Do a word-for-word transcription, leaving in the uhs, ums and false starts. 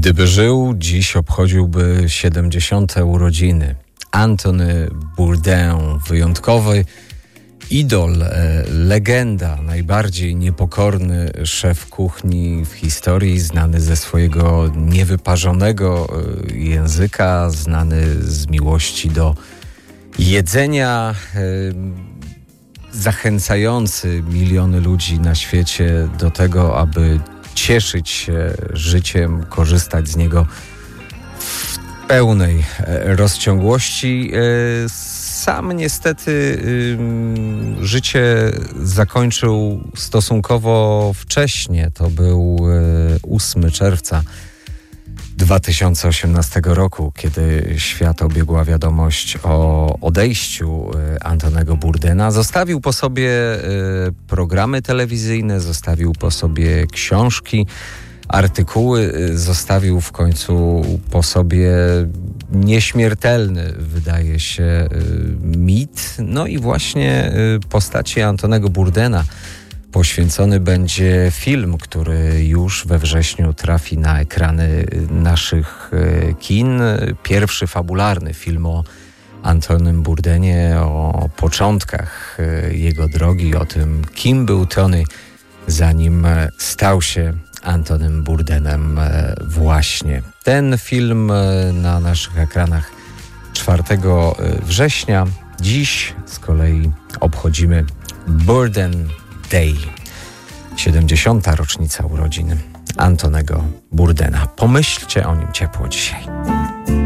Gdyby żył, dziś obchodziłby siedemdziesiąte urodziny. Antony Bourdain, wyjątkowy idol, legenda, najbardziej niepokorny szef kuchni w historii, znany ze swojego niewyparzonego języka, znany z miłości do jedzenia, zachęcający miliony ludzi na świecie do tego, aby cieszyć się życiem, korzystać z niego w pełnej rozciągłości. Sam niestety życie zakończył stosunkowo wcześnie. To był ósmego czerwca dwa tysiące osiemnastego roku, kiedy świat obiegła wiadomość o odejściu Antonego Bourdaina. Zostawił po sobie programy telewizyjne, zostawił po sobie książki, artykuły, zostawił w końcu po sobie nieśmiertelny, wydaje się, mit. No i właśnie postaci Antonego Bourdaina poświęcony będzie film, który już we wrześniu trafi na ekrany naszych kin. Pierwszy fabularny film o Antonym Bourdainie, o początkach jego drogi, o tym, kim był Tony, zanim stał się Antonym Bourdainem właśnie. Ten film na naszych ekranach czwartego września. Dziś z kolei obchodzimy Bourdain Day. siedemdziesiąta rocznica urodzin Antonego Bourdaina. Pomyślcie o nim ciepło dzisiaj.